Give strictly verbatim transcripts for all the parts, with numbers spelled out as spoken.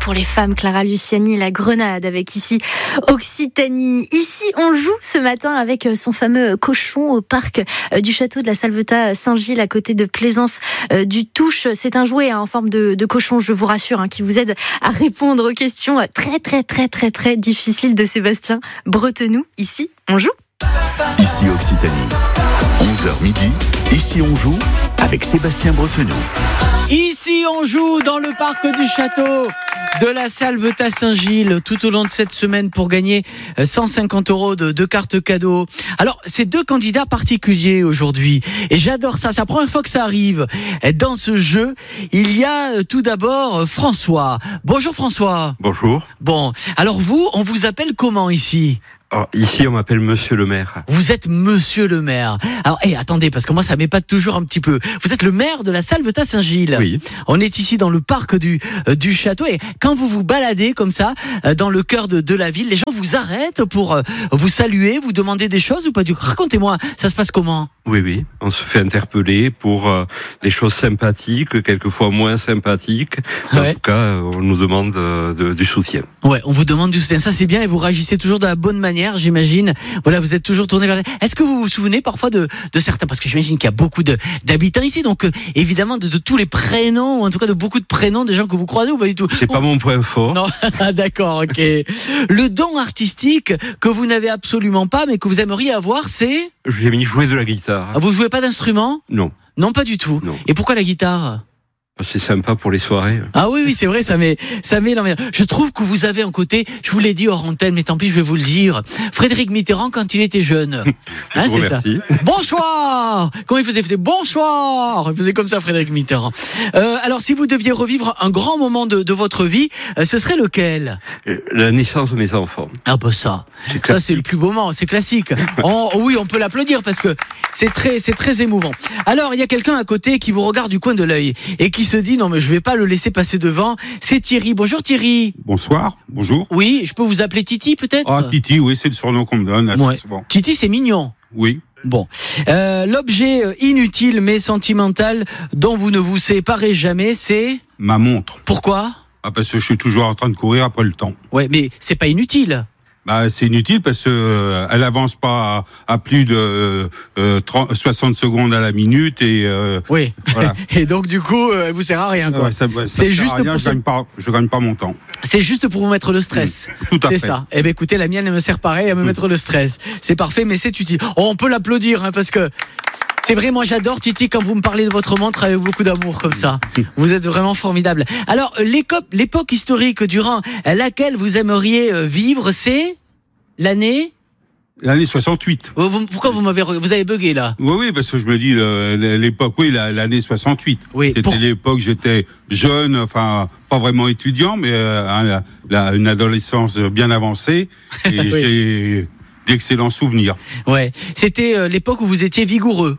pour les femmes, Clara Luciani, la Grenade avec ici Occitanie. Ici, on joue ce matin avec son fameux cochon au parc du château de la Salvetat Saint-Gilles à côté de Plaisance du Touche. C'est un jouet en forme de, de cochon, je vous rassure, hein, qui vous aide à répondre aux questions très très très très très difficiles de Sébastien Bretenou. Ici, on joue. Ici Occitanie, onze heures midi, ici on joue avec Sébastien Bretenou. Ici on joue dans le parc du château de la Salvetat Saint-Gilles tout au long de cette semaine pour gagner cent cinquante euros de, de cartes cadeaux. Alors, c'est deux candidats particuliers aujourd'hui et j'adore ça, c'est la première fois que ça arrive. Dans ce jeu, il y a tout d'abord François. Bonjour François. Bonjour. Bon, alors vous, on vous appelle comment ici ? Alors, ici, on m'appelle Monsieur le maire. Vous êtes Monsieur le maire. Alors, hé, attendez, parce que moi, ça m'épate toujours un petit peu. Vous êtes le maire de la Salvetat Saint-Gilles. Oui. On est ici dans le parc du euh, du château. Et quand vous vous baladez comme ça, euh, dans le cœur de, de la ville, les gens vous arrêtent pour euh, vous saluer, vous demander des choses ou pas du tout ? Racontez-moi, ça se passe comment ? Oui, oui. On se fait interpeller pour euh, des choses sympathiques, quelquefois moins sympathiques. Ouais. En tout cas, euh, on nous demande euh, de, du soutien. Ouais, on vous demande du soutien. Ça, c'est bien et vous réagissez toujours de la bonne manière. J'imagine, voilà, vous êtes toujours tourné vers. Est-ce que vous vous souvenez parfois de, de certains, parce que j'imagine qu'il y a beaucoup de, d'habitants ici, donc euh, évidemment de, de tous les prénoms, ou en tout cas de beaucoup de prénoms des gens que vous croisez ou pas du tout ? C'est pas mon point fort. Non, d'accord, ok. Le don artistique que vous n'avez absolument pas, mais que vous aimeriez avoir, c'est ? J'ai mis jouer de la guitare. Vous jouez pas d'instrument ? Non. Non, pas du tout. Non. Et pourquoi la guitare ? C'est sympa pour les soirées. Ah oui, oui, c'est vrai, ça met, ça met l'ambiance. Je trouve que vous avez un côté, je vous l'ai dit hors antenne, mais tant pis, je vais vous le dire. Frédéric Mitterrand quand il était jeune. Hein, je vous c'est remercie. ça. Bonsoir. Comment il faisait ? Il faisait bonsoir. Il faisait comme ça, Frédéric Mitterrand. Euh, alors, si vous deviez revivre un grand moment de, de votre vie, euh, ce serait lequel ? La naissance de mes enfants. Ah bah ça, C'est ça c'est le plus beau moment, c'est classique. Oh, oui, on peut l'applaudir parce que c'est très, c'est très émouvant. Alors, il y a quelqu'un à côté qui vous regarde du coin de l'œil et qui se dit non mais je vais pas le laisser passer devant. C'est Thierry. Bonjour Thierry. Bonsoir, bonjour. Oui, je peux vous appeler Titi peut-être ? Ah, Titi, oui, c'est le surnom qu'on me donne assez Ouais. souvent. Titi, c'est mignon. Oui. Bon, euh, l'objet inutile mais sentimental dont vous ne vous séparez jamais, c'est Ma montre. pourquoi ? Ah, parce que je suis toujours en train de courir après le temps. Ouais, mais c'est pas inutile. Bah, c'est inutile parce que euh, elle avance pas à, à plus de euh, trente, soixante secondes à la minute et euh, Oui. Voilà. Et donc du coup, euh, elle vous sert à rien quoi. ouais, ça, ça C'est me sert juste à rien, pour je ça. gagne pas, je gagne pas mon temps. C'est juste pour vous mettre le stress. Tout à C'est fait. ça. Eh ben écoutez, la mienne elle me sert pareil à me mettre le stress. C'est parfait, mais c'est utile. Oh, on peut l'applaudir hein, parce que c'est vrai, moi j'adore Titi quand vous me parlez de votre montre avec beaucoup d'amour comme ça. Vous êtes vraiment formidable. Alors l'époque, l'époque historique durant laquelle vous aimeriez vivre, c'est l'année. L'année soixante-huit. Vous- vous- Pourquoi vous m'avez, vous avez bugué là ? Oui, oui, parce que je me dis le- l'époque, oui, la- l'année soixante-huit. Oui, C'était pour- l'époque, j'étais jeune, enfin pas vraiment étudiant, mais euh, hein, la- la- une adolescence bien avancée et Oui. j'ai d'excellents souvenirs. Ouais. C'était euh, l'époque où vous étiez vigoureux.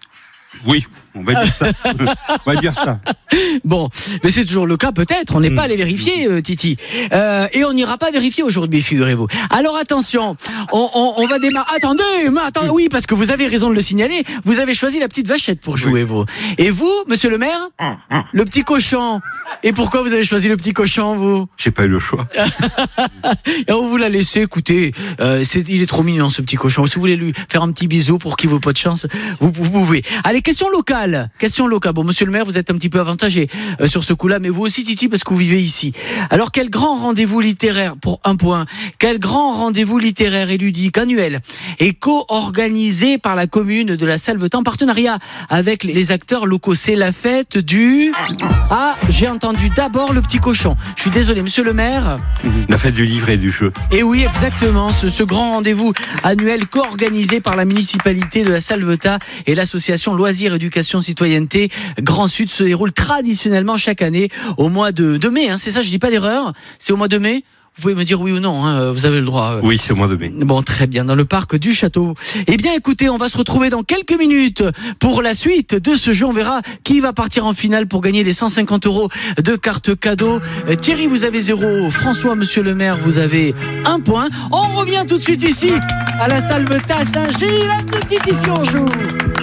Oui, on va dire ça. On va dire ça. Bon, mais c'est toujours le cas peut-être, on n'est pas allé vérifier euh, Titi. Euh, et on n'ira pas vérifier aujourd'hui, figurez-vous. Alors attention, on, on, on va démarrer. Attendez, mais attendez, oui, parce que vous avez raison de le signaler, vous avez choisi la petite vachette pour jouer, vous. Et vous, monsieur le maire ? Le petit cochon. Et pourquoi vous avez choisi le petit cochon, vous ? J'ai pas eu le choix. Et on vous l'a laissé, écoutez, euh, c'est, il est trop mignon ce petit cochon. Si vous voulez lui faire un petit bisou pour qu'il vaut pas de chance, vous, vous pouvez. Allez, question locale. Question locale. Bon, monsieur le maire, vous êtes un petit peu avantagé euh, sur ce coup-là, mais vous aussi, Titi, parce que vous vivez ici. Alors, quel grand rendez-vous littéraire, pour un point, quel grand rendez-vous littéraire et ludique annuel est co-organisé par la commune de la Salvetat en partenariat avec les acteurs locaux? C'est la fête du... Ah, j'ai entendu d'abord le petit cochon. Je suis désolé, monsieur le maire. La fête du livre et du jeu. Et oui, exactement, ce, ce grand rendez-vous annuel co-organisé par la municipalité de la Salvetat et l'association Loisirs, Éducation, Citoyenneté Grand Sud se déroule traditionnellement chaque année au mois de, de mai. Hein, c'est ça, je dis pas d'erreur. C'est au mois de mai. Vous pouvez me dire oui ou non, hein, vous avez le droit. Oui, c'est au mois de mai. Bon, très bien, dans le parc du château. Eh bien, écoutez, on va se retrouver dans quelques minutes pour la suite de ce jeu. On verra qui va partir en finale pour gagner les cent cinquante euros de cartes cadeaux. Euh, Thierry, vous avez zéro. François, monsieur le maire, vous avez un point. On revient tout de suite ici, à la Salvetat Saint-Gilles. À tout de suite ici, on joue.